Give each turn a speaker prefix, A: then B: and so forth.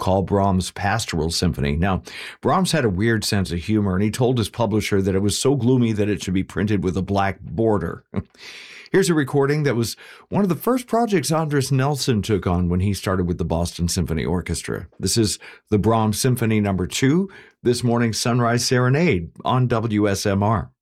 A: call Brahms' Pastoral Symphony. Now, Brahms had a weird sense of humor, and he told his publisher that it was so gloomy that it should be printed with a black border. Here's a recording that was one of the first projects Andris Nelson took on when he started with the Boston Symphony Orchestra. This is the Brahms Symphony No. 2, this morning's Sunrise Serenade on WSMR.